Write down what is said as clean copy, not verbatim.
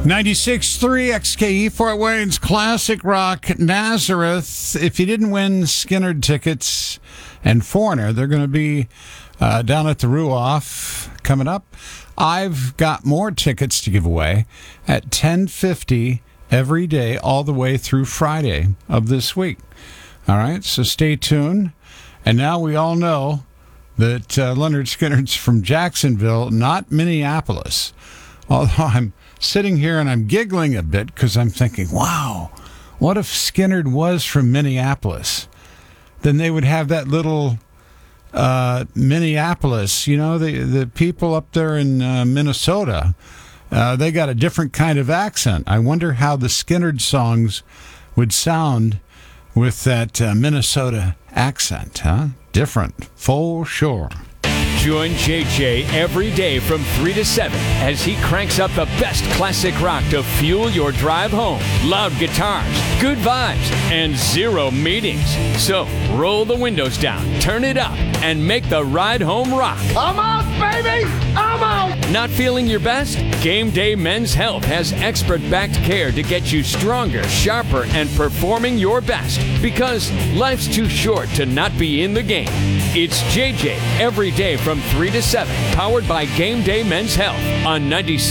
96.3 XKE Fort Wayne's Classic Rock Nazareth. If you didn't win Skynyrd tickets and Foreigner, they're going to be down at the Ruoff coming up. I've got more tickets to give away at 10:50 every day all the way through Friday of this week. All right, so stay tuned. And now we all know that Lynyrd Skynyrd's from Jacksonville, not Minneapolis. Although I'm sitting here and I'm giggling a bit because I'm thinking, wow, what if Skynyrd was from Minneapolis? Then they would have that little Minneapolis, you know, the people up there in Minnesota, they got a different kind of accent. I wonder how the Skynyrd songs would sound with that Minnesota accent, huh? Different, for sure. Join JJ every day from 3 to 7 as he cranks up the best classic rock to fuel your drive home. Loud guitars, good vibes, and zero meetings. So roll the windows down, turn it up, and make the ride home rock. I'm out, baby! I'm out! Not feeling your best? Game Day Men's Health has expert-backed care to get you stronger, sharper, and performing your best. Because life's too short to not be in the game. It's JJ every day from 3 to 7, powered by Game Day Men's Health on 96.